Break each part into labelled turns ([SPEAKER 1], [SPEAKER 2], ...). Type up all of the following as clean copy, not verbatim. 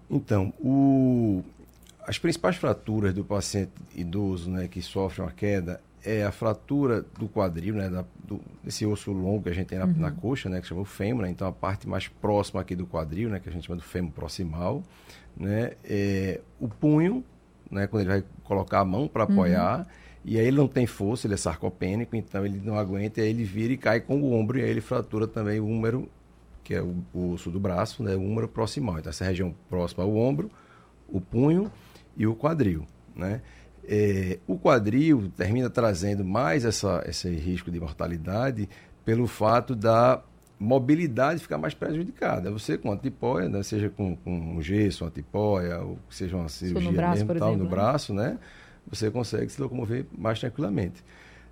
[SPEAKER 1] Então, as principais fraturas do paciente idoso, né, que sofre uma queda é a fratura do quadril, né, desse osso longo que a gente tem na coxa, né, que chama o fêmur, né, então a parte mais próxima aqui do quadril, né, que a gente chama do fêmur proximal, né, o punho, né, quando ele vai colocar a mão para apoiar, e aí ele não tem força, ele é sarcopênico, então ele não aguenta, e aí ele vira e cai com o ombro, e aí ele fratura também o húmero, que é o osso do braço, né, o húmero proximal. Então essa região próxima ao ombro, o punho e o quadril, né? O quadril termina trazendo mais esse risco de mortalidade pelo fato da mobilidade ficar mais prejudicada. Você com antipóia, né, seja com um gesso, uma antipóia, ou seja uma cirurgia
[SPEAKER 2] no braço,
[SPEAKER 1] mesmo,
[SPEAKER 2] por
[SPEAKER 1] tal,
[SPEAKER 2] exemplo,
[SPEAKER 1] no braço, né, você consegue se locomover mais tranquilamente.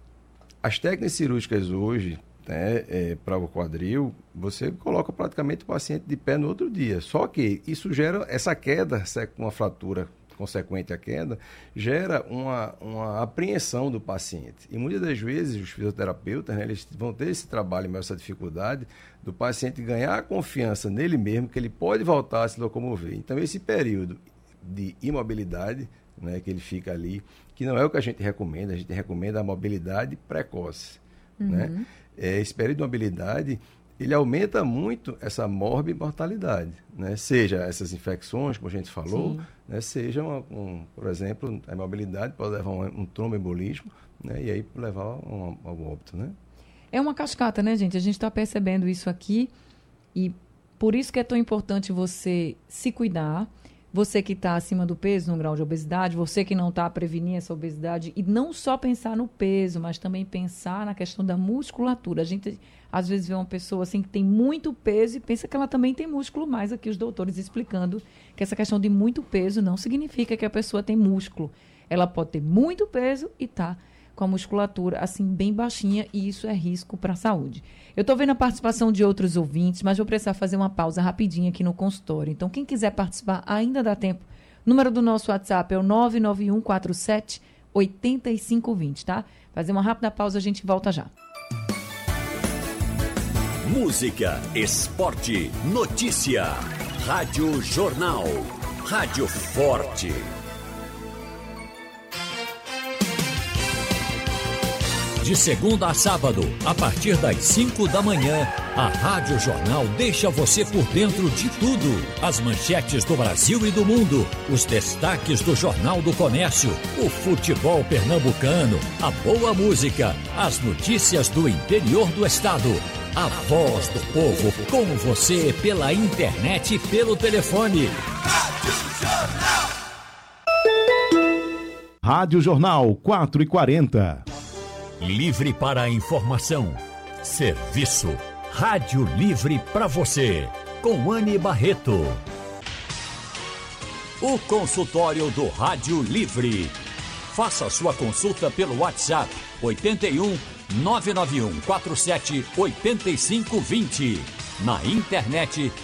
[SPEAKER 1] As técnicas cirúrgicas hoje, né, para o quadril, você coloca praticamente o paciente de pé no outro dia. Só que isso gera essa queda, uma fratura consequente à queda, gera uma apreensão do paciente. E muitas das vezes os fisioterapeutas, né, eles vão ter esse trabalho, essa dificuldade do paciente ganhar a confiança nele mesmo, que ele pode voltar a se locomover. Então esse período de imobilidade, né, que ele fica ali, que não é o que a gente recomenda a mobilidade precoce. Né? Esse período de mobilidade, ele aumenta muito essa morbimortalidade, né? Seja essas infecções, como a gente falou, né? Seja, por exemplo, a imobilidade pode levar a um tromboembolismo, né? E aí levar ao óbito, né?
[SPEAKER 2] É uma cascata, né, gente? A gente está percebendo isso aqui e por isso que é tão importante você se cuidar, você que está acima do peso, no grau de obesidade, você que não está a prevenir essa obesidade, e não só pensar no peso, mas também pensar na questão da musculatura. A gente, às vezes, vê uma pessoa assim que tem muito peso e pensa que ela também tem músculo, mas aqui os doutores explicando que essa questão de muito peso não significa que a pessoa tem músculo. Ela pode ter muito peso e tá com a musculatura assim bem baixinha, e isso é risco para a saúde. Eu estou vendo a participação de outros ouvintes, mas vou precisar fazer uma pausa rapidinha aqui no consultório. Então, quem quiser participar, ainda dá tempo. O número do nosso WhatsApp é o 99147-8520, tá? Fazer uma rápida pausa, a gente volta já.
[SPEAKER 3] Música, esporte, notícia. Rádio Jornal. Rádio Forte. De segunda a sábado, a partir das 5 da manhã, a Rádio Jornal deixa você por dentro de tudo. As manchetes do Brasil e do mundo, os destaques do Jornal do Comércio, o futebol pernambucano, a boa música, as notícias do interior do estado. A voz do povo, com você pela internet e pelo telefone.
[SPEAKER 4] Rádio Jornal.
[SPEAKER 5] Rádio Jornal 4h40.
[SPEAKER 3] Livre para a informação. Serviço. Rádio Livre para você. Com Anne Barreto. O consultório do Rádio Livre. Faça sua consulta pelo WhatsApp 81 991 47 8520. Na internet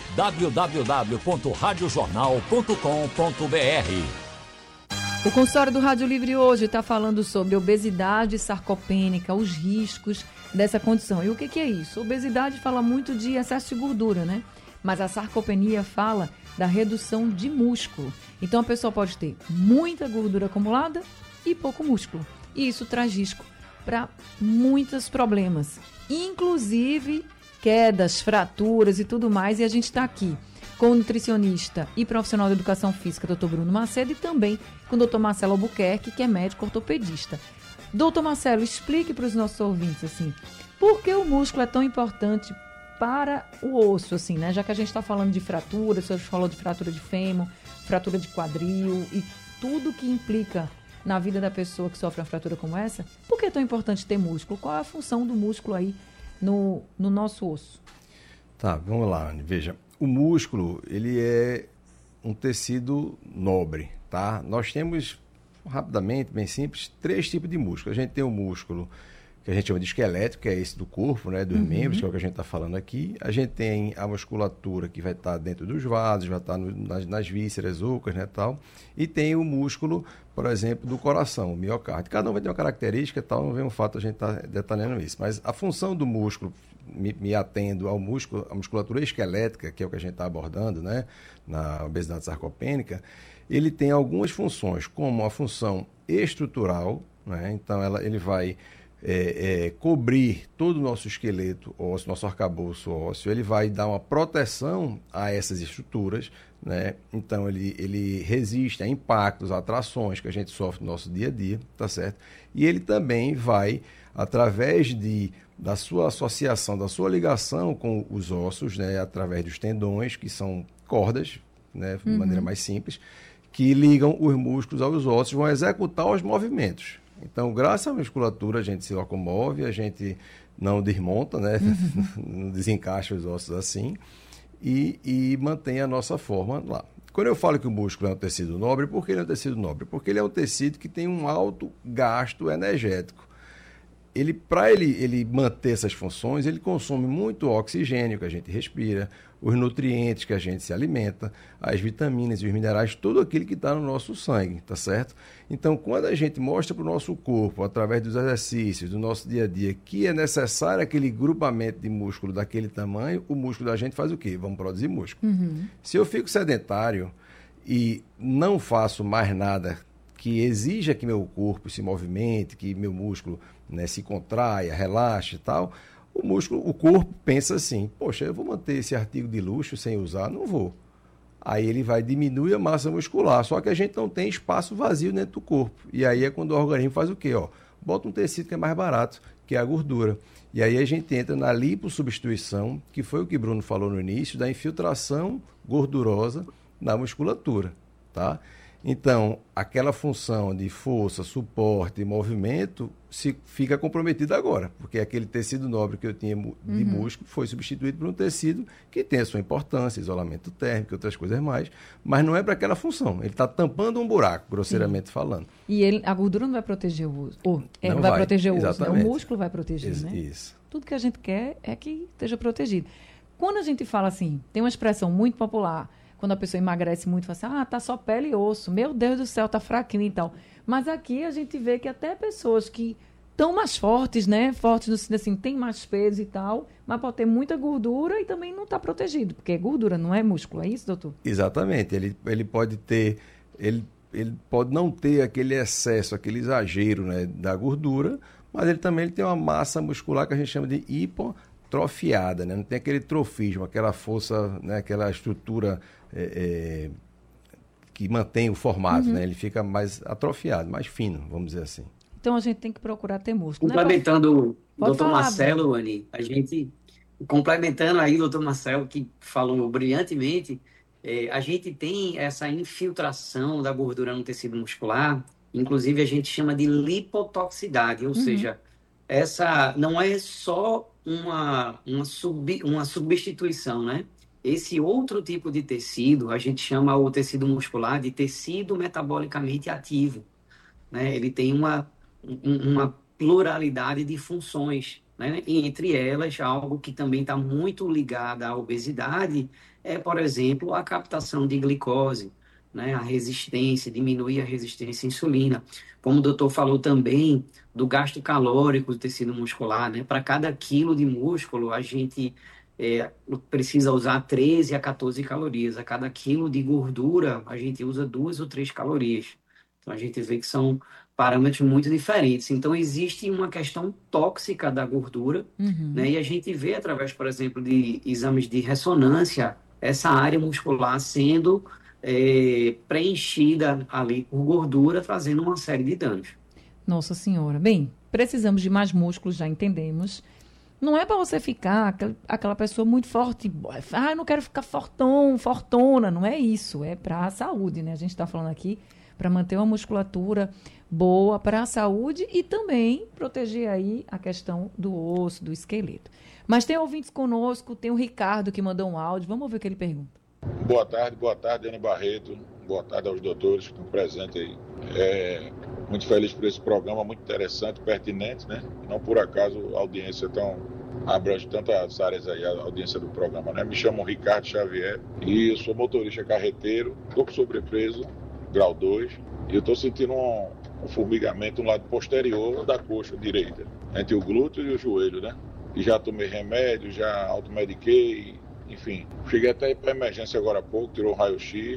[SPEAKER 3] www.radiojornal.com.br.
[SPEAKER 2] O consultório do Rádio Livre hoje está falando sobre obesidade sarcopênica, os riscos dessa condição. E o que é isso? Obesidade fala muito de excesso de gordura, né? Mas a sarcopenia fala da redução de músculo. Então a pessoa pode ter muita gordura acumulada e pouco músculo. E isso traz risco para muitos problemas, inclusive quedas, fraturas e tudo mais. E a gente está aqui com o nutricionista e profissional da educação física, Dr. Bruno Macedo, e também com o Dr. Marcelo Albuquerque, que é médico ortopedista. Dr. Marcelo, explique para os nossos ouvintes, assim, por que o músculo é tão importante para o osso, assim, né? Já que a gente está falando de fratura, o senhor falou de fratura de fêmur, fratura de quadril e tudo que implica na vida da pessoa que sofre uma fratura como essa, por que é tão importante ter músculo? Qual é a função do músculo aí no nosso osso?
[SPEAKER 1] Tá, vamos lá, Anne. Veja, o músculo, ele é um tecido nobre, tá? Nós temos, rapidamente, bem simples, 3 tipos de músculo. A gente tem o músculo que a gente chama de esquelético, que é esse do corpo, né, dos membros, que é o que a gente está falando aqui. A gente tem a musculatura que vai estar dentro dos vasos, vai estar nas vísceras, ocas, né, tal. E tem o músculo, por exemplo, do coração, o miocárdio. Cada um vai ter uma característica, tal, não vem um fato a gente estar detalhando isso. Mas a função do músculo me atendo ao músculo, à musculatura esquelética, que é o que a gente está abordando, né, na obesidade sarcopênica, ele tem algumas funções, como a função estrutural, né, então ele vai cobrir todo o nosso esqueleto ósseo, nosso arcabouço ósseo, ele vai dar uma proteção a essas estruturas, né? Então ele resiste a impactos, a trações que a gente sofre no nosso dia a dia, tá certo? E ele também vai, através da sua associação, da sua ligação com os ossos, né? Através dos tendões, que são cordas, né? De maneira mais simples, que ligam os músculos aos ossos, vão executar os movimentos. Então, graças à musculatura, a gente se locomove, a gente não desmonta, né? Não desencaixa os ossos assim e mantém a nossa forma lá. Quando eu falo que o músculo é um tecido nobre, por que ele é um tecido nobre? Porque ele é um tecido que tem um alto gasto energético. Para ele manter essas funções, ele consome muito oxigênio que a gente respira, os nutrientes que a gente se alimenta, as vitaminas e os minerais, tudo aquilo que está no nosso sangue, tá certo? Então, quando a gente mostra para o nosso corpo, através dos exercícios, do nosso dia a dia, que é necessário aquele grupamento de músculo daquele tamanho, o músculo da gente faz o quê? Vamos produzir músculo. Se eu fico sedentário e não faço mais nada que exija que meu corpo se movimente, que meu músculo, né, se contraia, relaxe e tal, o corpo pensa assim, poxa, eu vou manter esse artigo de luxo sem usar? Não vou. Aí ele vai diminuir a massa muscular, só que a gente não tem espaço vazio dentro do corpo. E aí é quando o organismo faz o quê? Bota um tecido que é mais barato, que é a gordura. E aí a gente entra na lipossubstituição, que foi o que Bruno falou no início, da infiltração gordurosa na musculatura, tá? Então, aquela função de força, suporte e movimento fica comprometida agora, porque aquele tecido nobre que eu tinha de músculo foi substituído por um tecido que tem a sua importância, isolamento térmico e outras coisas mais, mas não é para aquela função. Ele está tampando um buraco, grosseiramente falando.
[SPEAKER 2] E a gordura não vai proteger o osso. Não vai proteger o osso, né? O músculo vai proteger, né?
[SPEAKER 1] Isso.
[SPEAKER 2] Tudo que a gente quer é que esteja protegido. Quando a gente fala assim, tem uma expressão muito popular, quando a pessoa emagrece muito, fala assim, tá só pele e osso, meu Deus do céu, tá fraquinho e tal. Mas aqui a gente vê que até pessoas que estão mais fortes, né? Fortes no sentido assim, tem mais peso e tal, mas pode ter muita gordura e também não está protegido, porque gordura não é músculo, é isso, doutor?
[SPEAKER 1] Exatamente. Ele pode ter, ele pode não ter aquele excesso, aquele exagero, né, da gordura, mas ele também tem uma massa muscular que a gente chama de hipotrofiada, né? Não tem aquele trofismo, aquela força, né, aquela estrutura que mantém o formato, né? Ele fica mais atrofiado, mais fino, vamos dizer assim.
[SPEAKER 2] Então a gente tem que procurar ter músculo.
[SPEAKER 6] Complementando o
[SPEAKER 2] Pode
[SPEAKER 6] doutor
[SPEAKER 2] falar,
[SPEAKER 6] Marcelo, Anny, complementando aí o doutor Marcelo, que falou brilhantemente, a gente tem essa infiltração da gordura no tecido muscular, inclusive a gente chama de lipotoxicidade, ou seja, essa não é só uma substituição, né? Esse outro tipo de tecido, a gente chama o tecido muscular de tecido metabolicamente ativo, né? Ele tem uma pluralidade de funções, né? E entre elas, algo que também está muito ligado à obesidade é, por exemplo, a captação de glicose, né? A resistência, diminuir a resistência à insulina. Como o doutor falou também do gasto calórico do tecido muscular, né? Para cada quilo de músculo, a gente precisa usar 13 a 14 calorias. A cada quilo de gordura, a gente usa 2 ou 3 calorias. Então, a gente vê que são parâmetros muito diferentes. Então, existe uma questão tóxica da gordura, né? E a gente vê, através, por exemplo, de exames de ressonância, essa área muscular sendo preenchida ali por gordura, trazendo uma série de danos.
[SPEAKER 2] Nossa Senhora. Bem, precisamos de mais músculos, já entendemos. Não é para você ficar aquela pessoa muito forte. Eu não quero ficar fortona. Não é isso. É para a saúde, né? A gente está falando aqui para manter uma musculatura boa para a saúde e também proteger aí a questão do osso, do esqueleto. Mas tem ouvintes conosco, tem o Ricardo que mandou um áudio. Vamos ver o que ele pergunta.
[SPEAKER 7] Boa tarde, Ana Barreto. Boa tarde aos doutores que estão presentes aí. Muito feliz por esse programa, muito interessante, pertinente, né? Não por acaso a audiência abrange tantas áreas aí, a audiência do programa, né? Me chamo Ricardo Xavier e eu sou motorista carreteiro, estou com sobrepeso, grau 2, e eu estou sentindo um formigamento no lado posterior da coxa direita, entre o glúteo e o joelho, né? e já tomei remédio, já automediquei, enfim. Cheguei até ir para emergência agora há pouco, tirou o raio-x